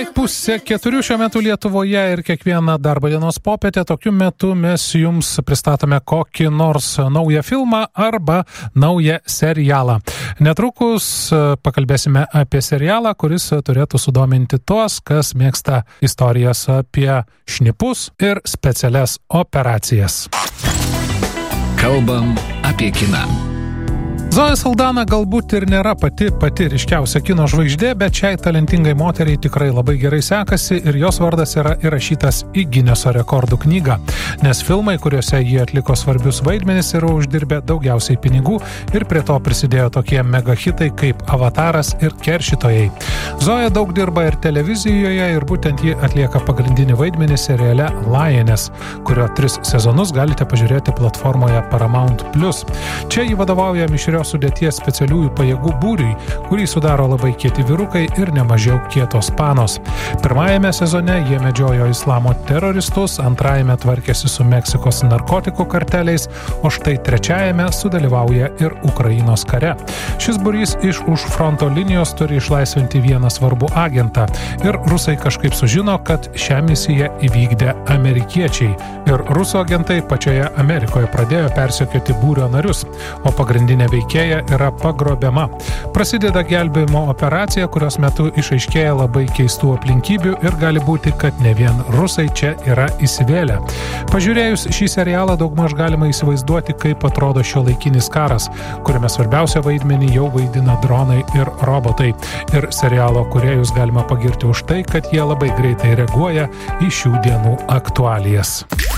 Beveik 3:30 šiuo metu Lietuvoje ir kiekvieną darbo dienos popietę tokiu metu mes jums pristatome kokį nors naują filmą arba naują serialą. Netrukus pakalbėsime apie serialą, kuris turėtų sudominti tuos, kas mėgsta istorijas apie šnipus ir specialias operacijas. Kalbam apie kiną. Zoja Saldana galbūt ir nėra pati ryškiausia kino žvaigždė, bet šiai talentingai moteriai tikrai labai gerai sekasi ir jos vardas yra įrašytas į Gineso rekordų knygą, nes filmai, kuriuose jie atliko svarbius vaidmenis, yra uždirbę daugiausiai pinigų ir prie to prisidėjo tokie megahitai kaip Avataras ir Keršytojai. Zoja daug dirba ir televizijoje ir būtent ji atlieka pagrindinį vaidmenį seriale Lioness, kurio 3 sezonus galite pažiūrėti platformoje Paramount+. Čia ji vadovauja mišrios sudėties specialiųjų pajėgų būriui, kurį sudaro labai kieti vyrukai ir nemažiau kietos panos. Pirmajame sezone jie medžiojo islamo teroristus, antrajame tvarkėsi su Meksikos narkotikų karteliais, o štai trečiajame sudalyvauja ir Ukrainos kare. Šis būrys iš už fronto linijos turi išlaisvinti vieną svarbų agentą ir rusai kažkaip sužino, kad šią misiją įvykdė amerikiečiai ir rusų agentai pačioje Amerikoje pradėjo persekioti būrio narius, o pagrindinė veikėja yra pagrobiama. Prasideda gelbėjimo operacija, kurios metu išaiškėja labai keistų aplinkybių ir gali būti, kad ne vien rusai čia yra įsivėlę. Pažiūrėjus šį serialą daugmaž galima įsivaizduoti, kaip atrodo šiuolaikinis karas, kuriame svarbiausią vaidmenį jau vaidina dronai ir robotai. Ir serialo kūrėjus galima pagirti už tai, kad jie labai greitai reaguoja į šių dienų aktualijas.